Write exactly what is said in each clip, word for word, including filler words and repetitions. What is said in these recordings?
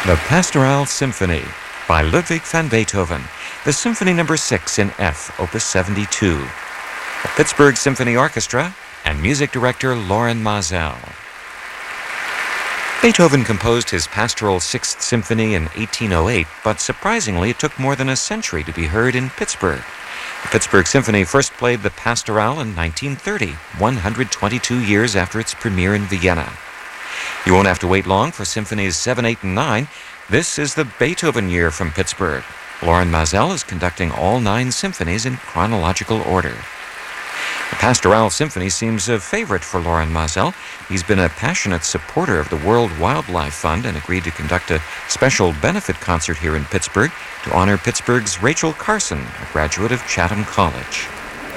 The Pastoral Symphony by Ludwig van Beethoven, the Symphony Number six in F, Opus seventy-two. The Pittsburgh Symphony Orchestra and music director Lorin Maazel. Beethoven composed his Pastoral Sixth Symphony in eighteen oh eight, but surprisingly it took more than a century to be heard in Pittsburgh. The Pittsburgh Symphony first played the Pastoral in nineteen thirty, one hundred twenty-two years after its premiere in Vienna. You won't have to wait long for Symphonies seven, eight, and nine. This is the Beethoven year from Pittsburgh. Lorin Maazel is conducting all nine symphonies in chronological order. The Pastoral Symphony seems a favorite for Lorin Maazel. He's been a passionate supporter of the World Wildlife Fund and agreed to conduct a special benefit concert here in Pittsburgh to honor Pittsburgh's Rachel Carson, a graduate of Chatham College.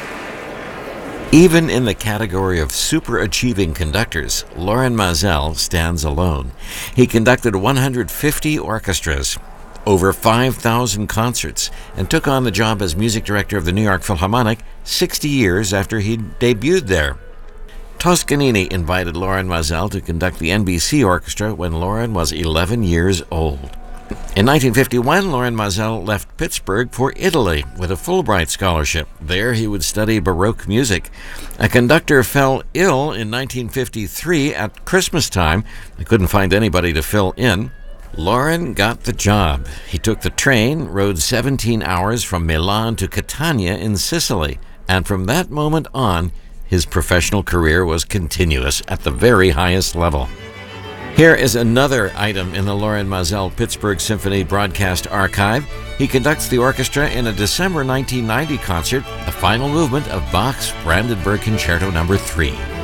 Even in the category of super-achieving conductors, Lorin Maazel stands alone. He conducted one hundred fifty orchestras, over five thousand concerts, and took on the job as music director of the New York Philharmonic sixty years after he debuted there. Toscanini invited Lorin Maazel to conduct the N B C Orchestra when Lorin was eleven years old. In nineteen fifty-one, Lorin Maazel left Pittsburgh for Italy with a Fulbright scholarship. There he would study Baroque music. A conductor fell ill in nineteen fifty-three at Christmas time. They couldn't find anybody to fill in. Lorin got the job. He took the train, rode seventeen hours from Milan to Catania in Sicily, and from that moment on, his professional career was continuous at the very highest level. Here is another item in the Lorin Maazel Pittsburgh Symphony broadcast archive. He conducts the orchestra in a December nineteen ninety concert, the final movement of Bach's Brandenburg Concerto Number three.